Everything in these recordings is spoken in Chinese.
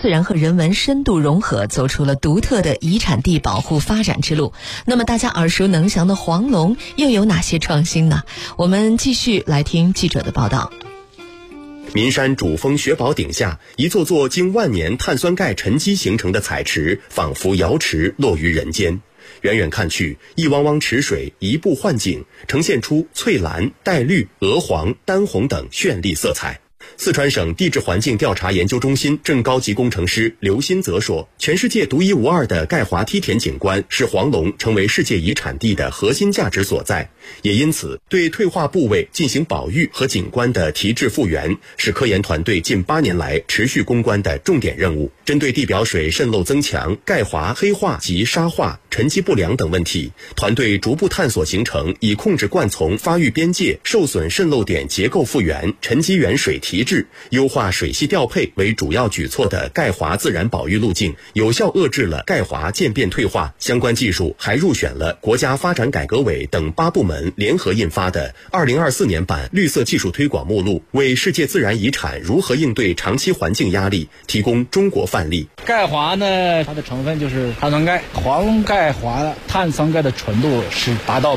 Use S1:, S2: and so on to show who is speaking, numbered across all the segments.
S1: 自然和人文深度融合，走出了独特的遗产地保护发展之路。那么大家耳熟能详的黄龙又有哪些创新呢？我们继续来听记者的报道。
S2: 岷山主峰雪宝顶下，一座座经万年碳酸钙沉积形成的彩池，仿佛瑶池落于人间。远远看去，一汪汪池水移步换景，呈现出翠蓝、带绿、鹅黄、丹红等绚丽色彩。四川省地质环境调查研究中心正高级工程师刘新泽说，全世界独一无二的钙华梯田景观是黄龙成为世界遗产地的核心价值所在，也因此对退化部位进行保育和景观的提质复原是科研团队近8年来持续攻关的重点任务。针对地表水渗漏增强、钙华、黑化及沙化、沉积不良等问题，团队逐步探索形成以控制灌丛发育边界、受损渗漏点结构复原、沉积原水提质、优化水系调配为主要举措的钙华自然保育路径，有效遏制了钙华渐变退化。相关技术还入选了国家发展改革委等8部门联合印发的2024年版绿色技术推广目录，为世界自然遗产如何应对长期环境压力提供中国范例。
S3: 钙华呢，它的成分就是碳酸钙，黄龙钙华碳酸钙的纯度是达到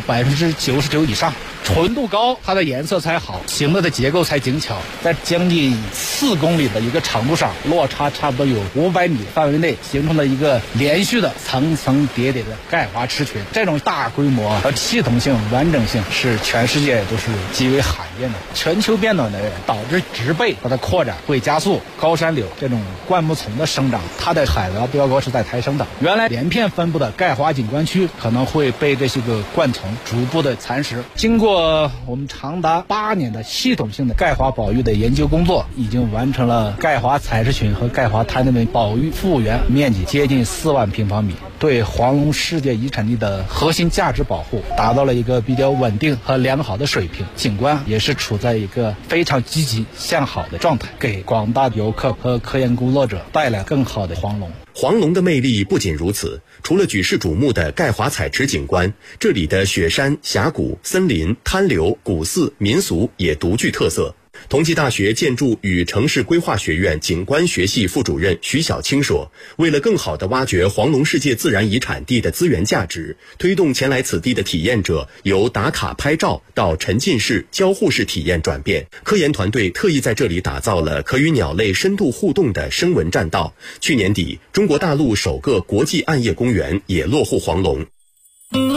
S3: 99%以上，纯度高，它的颜色才好，形的结构才精巧，在将近4公里的一个长度上，落差差不多有500米范围内，形成了一个连续的层层叠叠的钙华池群。这种大规模和系统性、完整性是全世界都是极为罕见的。全球变暖的导致植被它的扩展会加速，高山柳这种灌木丛的生长，它的海拔标高是在抬升的。原来连片分布的钙华景观区可能会被这些个灌丛逐步的蚕食。经过我们长达8年的系统性的钙华保育的研究工作，已经完成了钙华采石群和钙华滩的保育复原面积接近4万平方米，对黄龙世界遗产地的核心价值保护达到了一个比较稳定和良好的水平，景观也是处在一个非常积极向好的状态，给广大游客和科研工作者带来更好的黄龙。
S2: 黄龙的魅力不仅如此，除了举世瞩目的钙华采池景观，这里的雪山、峡谷、森林、滩流、古寺、民俗也独具特色。同济大学建筑与城市规划学院景观学系副主任徐小青说，为了更好地挖掘黄龙世界自然遗产地的资源价值，推动前来此地的体验者由打卡拍照到沉浸式、交互式体验转变，科研团队特意在这里打造了可与鸟类深度互动的声纹栈道。去年底，中国大陆首个国际暗夜公园也落户黄龙。